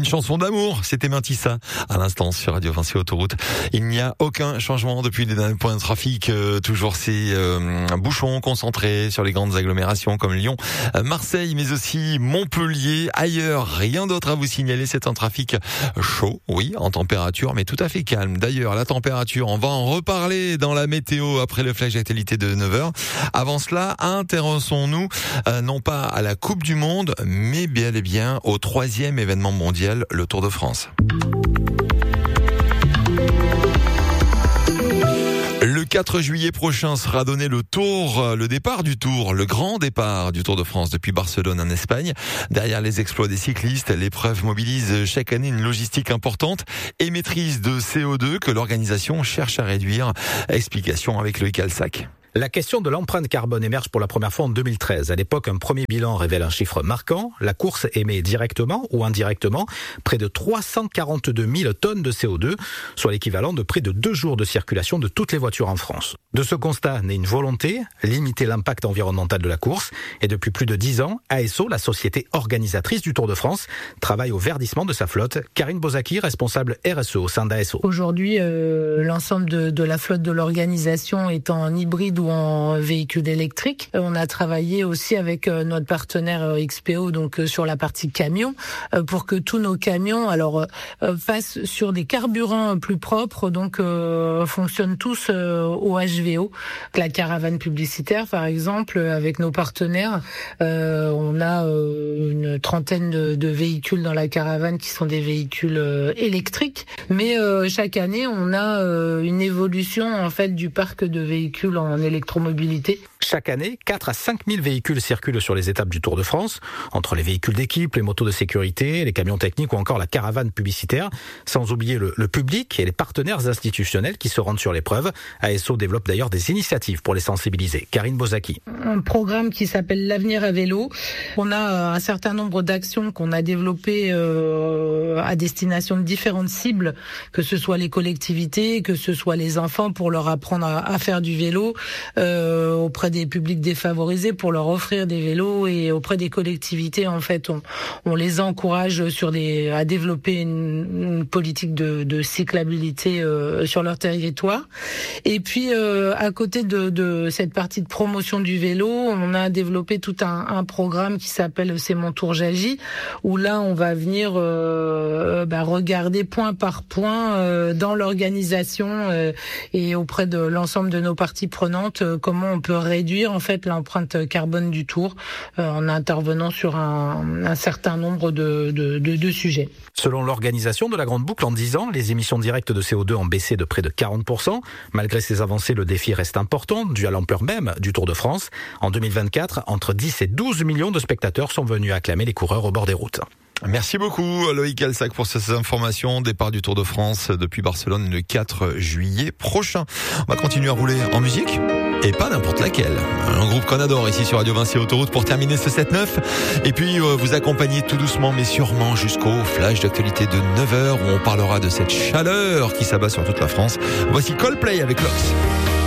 chanson d'amour, c'était Mentissa à l'instant sur Radio Vinci Autoroute. Il n'y a aucun changement depuis les derniers points de trafic, toujours ces bouchons concentrés sur les grandes agglomérations comme Lyon, Marseille, mais aussi Montpellier. Ailleurs, rien d'autre à vous signaler, c'est un trafic chaud, oui, en température, mais tout à fait calme. D'ailleurs, la température, on va en reparler dans la météo après le flash d'actualité de 9h. Avant cela, intéressons-nous non pas à la Coupe du Monde, mais bel et bien au 3e événement mondial, le Tour de France. Le 4 juillet prochain sera donné le grand départ du Tour de France depuis Barcelone en Espagne. Derrière les exploits des cyclistes, l'épreuve mobilise chaque année une logistique importante et maîtrise de CO2 que l'organisation cherche à réduire. Explication avec Loïc Alsac. La question de l'empreinte carbone émerge pour la première fois en 2013. À l'époque, un premier bilan révèle un chiffre marquant. La course émet directement ou indirectement près de 342 000 tonnes de CO2, soit l'équivalent de près de 2 jours de circulation de toutes les voitures en France. De ce constat naît une volonté, limiter l'impact environnemental de la course. Et depuis plus de 10 ans, ASO, la société organisatrice du Tour de France, travaille au verdissement de sa flotte. Karine Bozaki, responsable RSE au sein d'ASO. Aujourd'hui, l'ensemble de la flotte de l'organisation est en hybride ou en véhicule électrique. On a travaillé aussi avec notre partenaire XPO donc sur la partie camion pour que tous nos camions passent sur des carburants plus propres, donc fonctionnent tous au HVO. La caravane publicitaire par exemple, avec nos partenaires, on a une trentaine de véhicules dans la caravane qui sont des véhicules électriques, mais chaque année on a une évolution en fait du parc de véhicules en électromobilité. Chaque année, 4 à 5 000 véhicules circulent sur les étapes du Tour de France, entre les véhicules d'équipe, les motos de sécurité, les camions techniques ou encore la caravane publicitaire, sans oublier le public et les partenaires institutionnels qui se rendent sur l'épreuve. ASO développe d'ailleurs des initiatives pour les sensibiliser. Karine Bozaki. Un programme qui s'appelle l'Avenir à vélo. On a un certain nombre d'actions qu'on a développées à destination de différentes cibles, que ce soit les collectivités, que ce soit les enfants pour leur apprendre à faire du vélo, auprès des publics défavorisés pour leur offrir des vélos, et auprès des collectivités en fait on les encourage à développer une politique de cyclabilité sur leur territoire. Et puis à côté de cette partie de promotion du vélo, on a développé tout un programme qui s'appelle C'est mon tour j'agis, où là on va venir regarder point par point dans l'organisation et auprès de l'ensemble de nos parties prenantes comment on peut réduire en fait l'empreinte carbone du Tour en intervenant sur un certain nombre de sujets. Selon l'organisation de la Grande Boucle, en 10 ans, les émissions directes de CO2 ont baissé de près de 40%. Malgré ces avancées, le défi reste important, dû à l'ampleur même du Tour de France. En 2024, entre 10 et 12 millions de spectateurs sont venus acclamer les coureurs au bord des routes. Merci beaucoup Loïc Alsac pour ces informations. Départ du Tour de France depuis Barcelone le 4 juillet prochain. On va continuer à rouler en musique. Et pas n'importe laquelle. Un groupe qu'on adore ici sur Radio Vinci Autoroute pour terminer ce 7-9. Et puis vous accompagner tout doucement mais sûrement jusqu'au flash d'actualité de 9h où on parlera de cette chaleur qui s'abat sur toute la France. Voici Coldplay avec Lox.